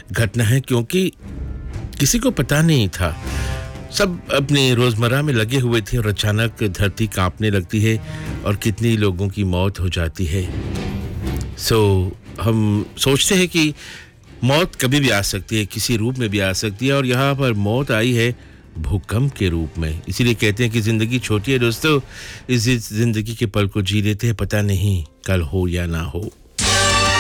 घटना है क्योंकि किसी को पता नहीं था। सब अपने रोज़मर्रा में लगे हुए थे और अचानक धरती कांपने लगती है और कितनी लोगों की मौत हो जाती है। हम सोचते हैं कि मौत कभी भी आ सकती है, किसी रूप में भी आ सकती है और यहाँ पर मौत आई है भूकंप के रूप में। इसीलिए कहते हैं कि ज़िंदगी छोटी है दोस्तों, इस ज़िंदगी के पल को जी लेते हैं, पता नहीं कल हो या ना हो।